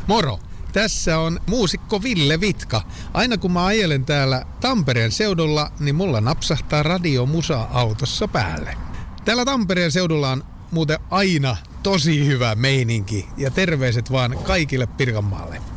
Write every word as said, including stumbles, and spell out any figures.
Moro! Tässä on muusikko Ville Vitka. Aina kun mä ajelen täällä Tampereen seudulla, niin mulla napsahtaa radio musa autossa päälle. Täällä Tampereen seudulla on muuten aina tosi hyvä meininki ja terveiset vaan kaikille Pirkanmaalle.